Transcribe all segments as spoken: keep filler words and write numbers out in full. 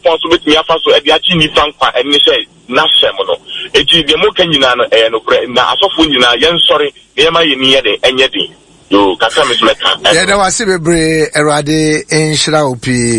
Nyankopon so betimi afa so e de agi ni fankwa eni say na hyem no eti de mo kan nyina no e no kre na asofo nyina yen sori ne ma ye ni ye de enye din yo kaka me smeka ya da wase bebre erade enhira opi.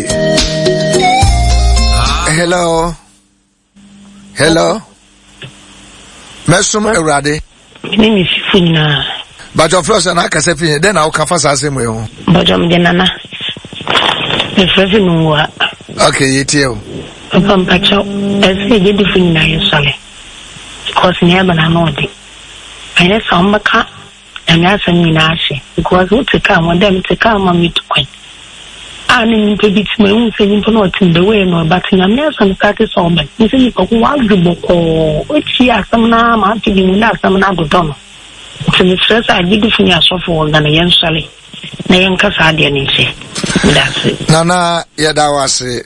Hello hello mesum erade ni mi funa but of course na ka se fi den na o ka fa sa se mo yo bojom de nana e frefe no wa okay yetio papa mpacho ese je di funa yo sale cause ne ba na no de ene so mbaka anya san mi na ashe because what to come when them to come on me to quit ani ni pe bit me un se ni to no tin the way no but na me san ka ke so me ni se ni ko wa dubo ko o chi asam na ma ti ni na asam na go don so ni stress a gidi funi asofo wo ga na yen sale na yen ka sa de ni se that's it nana ya da wase.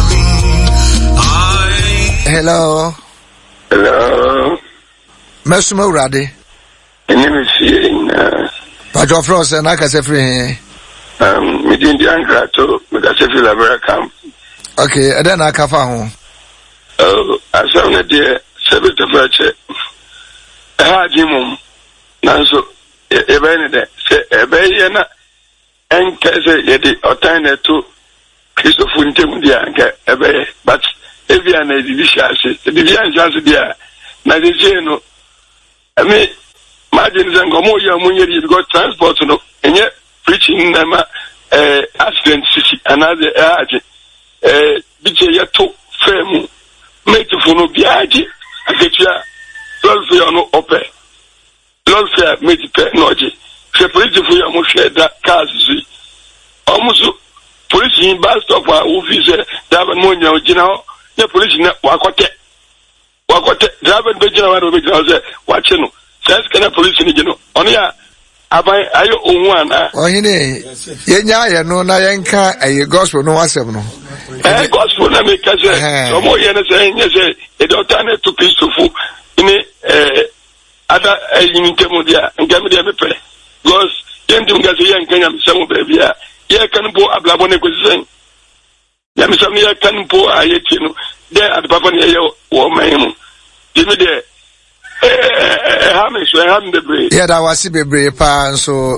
Hello hello mesum urade eni si na but of course na ka se free um me din di angrato me ka se fi labera camp. Okay, and then I ka fa ho oh asam na de se be to fache ha jimum nanso e be ne de se e be ye na en ka se ye di otan na to Christopher ntem dia nka e be but e bia na di shase di bia shase dia na de je no I mean imagine zango mo ya munyeri because transport no enye preaching na ma eh accident city another age eh bije yato femu mate funo biaji aketia lolfia no ope lolfia mate pe noje se police fu ya mo sheda cars zi omuso police in bus stop a officer daban mo nya ogina ne police na wakote wakote daban be jina wa be jina ze wache no says kana police ni jino oni ya abai ayo onwana ohine yenya ye no na yenka ayi gospel no wasem no eh gospel na me kaze so mo ye na say nye say e do tane to peaceful ni eh ada ayi ntemu dia ngam dia me pe because yendim gaze yenka nyam semu baby ya ye kan bo ablabo ne kwesen ya mi sam ye kan bo ayeti no de ad papa ne ye wo maimu dimi de eh ha me so ha me bebre yeah that was bebre pa so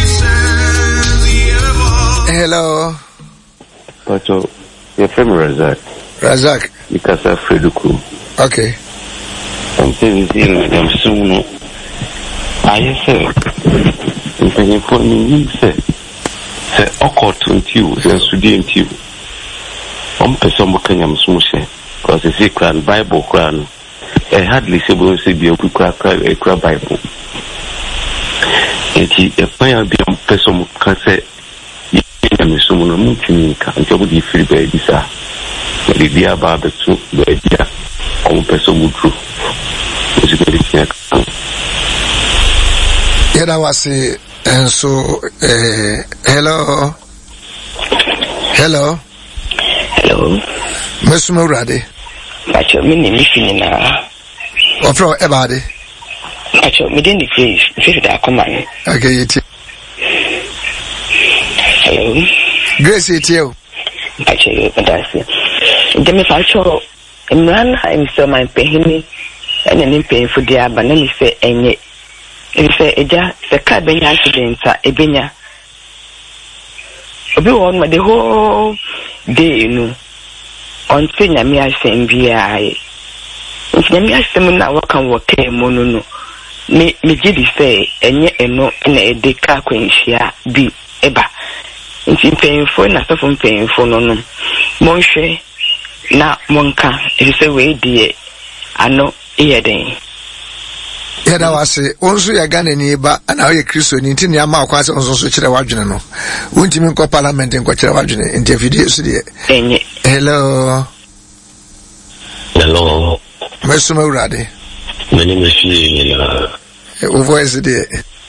hello Pacho your friend Razak Razak because of Freduku okay I'm saying I'm soon I say if for me say say okot twenty say student you on person mo kanyam so say because it's a Bible Quran I hardly say we say be a kura kura Bible. Enti e pan bi am person kan say ya me so no mutini kan job di free be bisa. We dey about the two be dia on person mutru. Is it very clear? Yeah, that was it. And so uh, hello hello hello Mesum Urade Pacho me ni fini na Ofro ebade Pacho me dey face face da command okay yeti hello Grace yeti Pacho that's it dem me Pacho Imran I'm so my pehini and any pain for dia but let me say enye if say eja the car benya accident ebenya obi won ma the whole day you know until nyame asem biae nyame asem na waka waka mu no no me me gidi say enye eno na edeka kwanhia bi eba nti penfo na sofo penfo no no monhwe na monka e say we die ano eyeden yeah that was it onso ya Ghana ni ba na o ye Kristo ni ntini ama akwa se onso so kire wadwene no wontimi nko parliament nko kire wadwene nti afidie so de enye hello hello Mesum Urade my name is Yela o voice de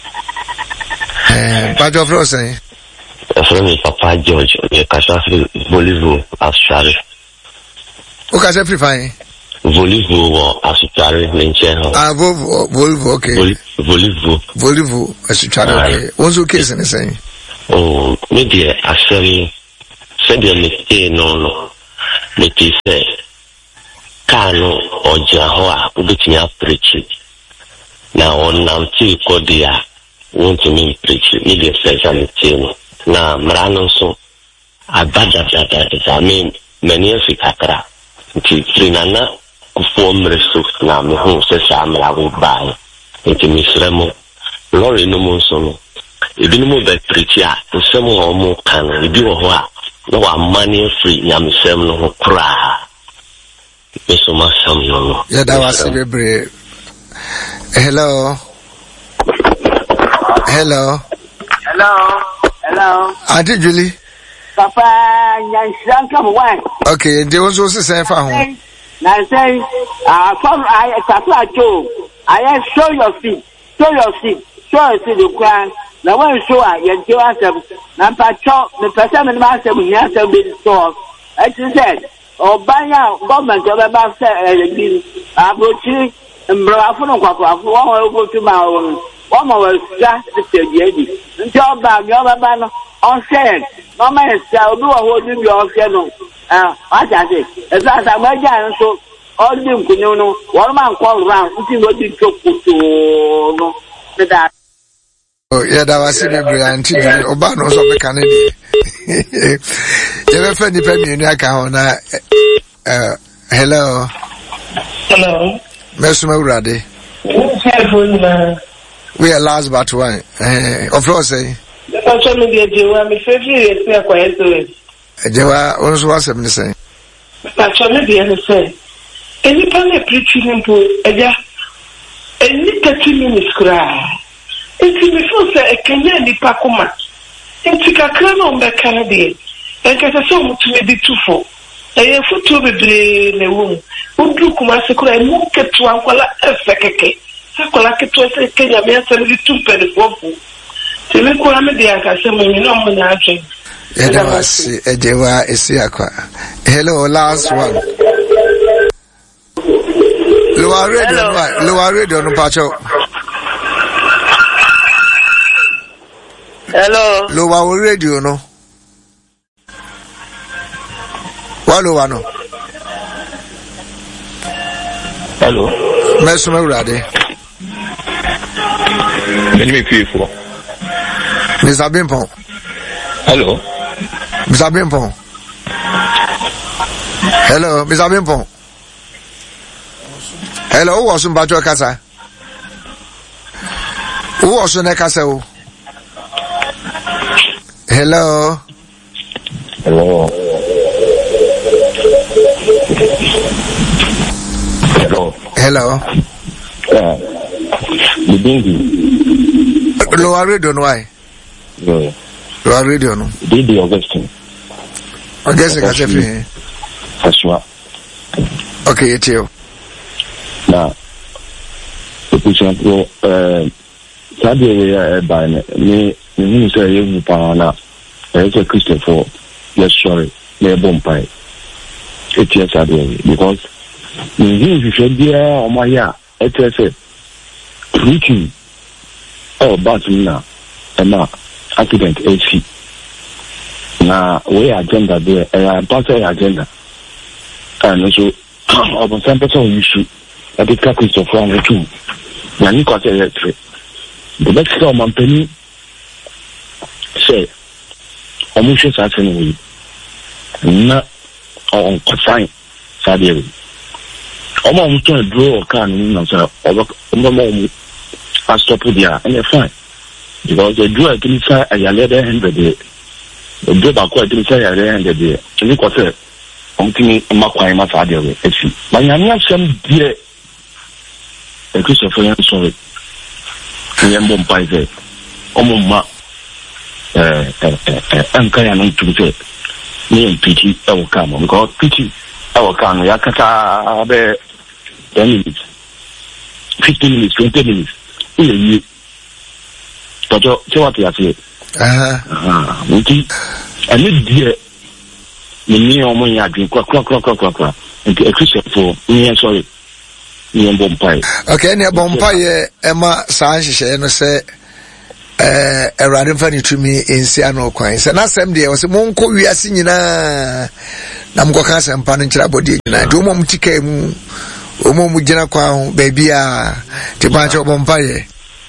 eh ba jo fro say from Papa George e ka sa free Bolivo Australia o ka se free fine Volvo Australia menche ah Volvo Volvo okay Volvo Volvo Australia okay what's the case in saying oh maybe actually said the mistake no no Meti say Kano or Jahoa Ubitia preaching. Now on Namti Kodia won't mean preaching, media says I'm team. Now Marano so I bad that I mean many of Fikatra. Trinana form resource now me who says I'm la will buy into Miss Remo. Lori no more solo. If you move that preacher, the some or more can if you are no money free, Yam Sam no cry. So much some no. Yeah, that was a very hello. Hello. Hello. Hello. Auntie Julie. Papa, yan come one. Okay, there was also say for home. Now say, ah, from I Papa Joe, I show your feet, show your feet, show your feet, you cry. Now when you show up, you do answer. Now Pacho, the person in the master will answer with store. As you said, or by now, government of about say, Abuchi, and Bravo, one will go to my own. One more just the lady. Job bag, your man on said, no man shall do a whole new your channel. Ah, what I say, as I am so all you can know, one man call round, see what you took to that. Oh, yeah, that was in a brilliant Obano of the Canadian. You ever find the penny in your account? Uh, hello. Hello. Mesmo Radi. We are last but one. Of course, say. I'm trying to be a Jew. I'm a favorite. We are quiet to it. Jewa also was a missing. I'm trying to be a say. Any kind of preaching into a yeah. Any thirty minutes cry. It's before say a Kenyan Pakuma. And take a crown on the Canadian. And get a song to me too for. I have foot to be brain a womb. Who do Kumasakura and won't get to Uncle Efeke. Sakola ke to se Kenya me asem two penny fofu. Se me ko ame dia ka se me no mo na atwe. E da wasi e jewa esi akwa. Hello, last one. Lower radio no, lower radio no pacho. Hello. Lower radio no. Wa lower no. Hello. Mesmo Radi. Let me pay for. Mister Bimpon. Hello. Mister Bimpon. Hello, Mister Bimpon. Hello, who was in Bajo Casa? Who was in the Casa? Hello. Hello. Hello. Hello. Yeah. The dingy. Lower radio, no why? Yeah. Lower radio, no. Did the Augustine? Augustine, I say. That's what. Okay, it's you. Now, the patient will, uh, Saturday, uh, by me, me, say, you, Pana, there's a Christian for, yes, sorry, near Bombay. It's yes, Saturday, because, you should be on my ya, it's a preaching. Oh, but now, and now, accident A C. Now, we agenda there, and party agenda. And also, upon some person issue, that is Christopher from two. Now, you got a three. The next time, I'm penny say, almost as anyway, not on consign, Saturday. I'm trying to draw a can, you know, sir, or I stop there, and they're fine. Because they do a thing, sir, and you let them end the day. They do about quite things, sir, and they end the day. And you got it. I'm thinking, I'm not quite much idea. But I'm not some dear. The Christopher, sorry. I am Bombay there. Omoma, and Kayan to say, me and Pity, I will come. God, Pity, I will come. Yakata, ten minutes, fifteen minutes, twenty minutes. You, but you what you say. Ah, I need dear. Me or money, I drink quack, quack, quack, quack, quack, and a Christian for me, sorry. Me and Bombay. Okay, near Bombay, Emma Sanchez, and say, eh Erade mfani tumi ensi ano kwan se na asem de o se monko wiase nyina na mko ka asem pa no nkyira body nyina de omo mtika mu omo mu gina kwa baby a te ba cho bompaye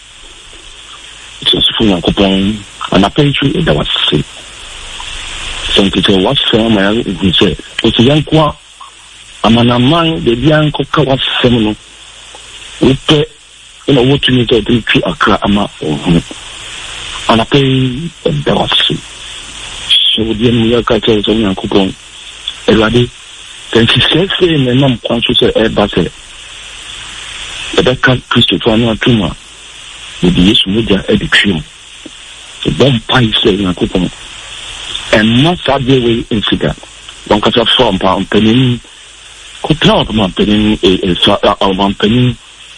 so na kupon ana penchu e da wase so nkite wase ma ya nse o ti yankwa amana man de bianko ka wase no upe ina wotu ni to twi akra ama ohun ana pay da wase so di ni ya ka che so na kupon Erade thank you say say na nam kwanso se e ba se e da ka Christopher na tuma di Yesu media education so bon pai se na kupon and not that way incident one ka sa from pa penin ko tra pa penin e sa a penin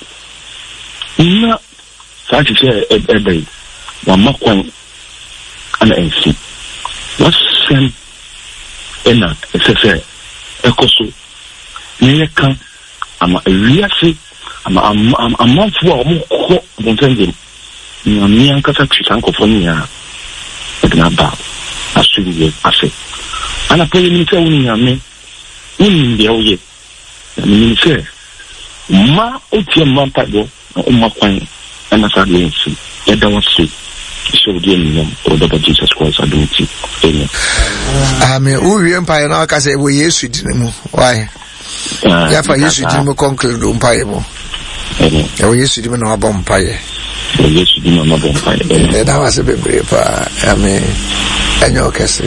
na sa chi se e e wa makwan ana ensi wasen ena sese ekoso neyeka ama ewiase ama amanfo a mo ko bontenje na mian kasa chisankofo nia edna ba asuriye ase ana pele ni se woni ame woni de oye ni se ma otie mpa do o makwan ana sa de ensi eda wase so the name of the Jesus Christ I don't see. Amen. Who empire now can say we Yesu dinemu. Why? Ya fa Yesu dinemu conclude empire mo. Amen. Ya we Yesu dinemu no abom empire. Yesu dinemu no abom empire. Eh, that was a bebre pa. Amen. Enyo kese.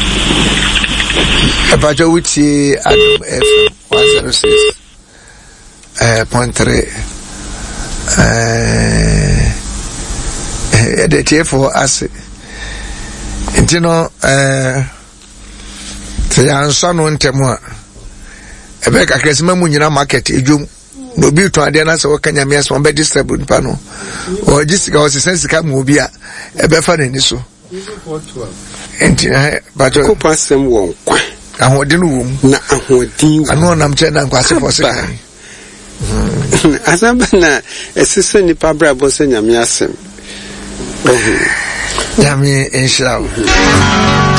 Abajo wuti Adam F one oh six eh point three eh the T F O as you know, uh, say, I'm son on Temua. A beck a Christmas Munina market, a jum, no be to Adana, so can you miss one bed disturbed panel? Or this was a sense come mobia, a beffer in this. And but go past them won't. I want the room, I know I'm telling them quite for second. As I'm a sister in the Pabra Bosnia Miasem. Yami inshallah.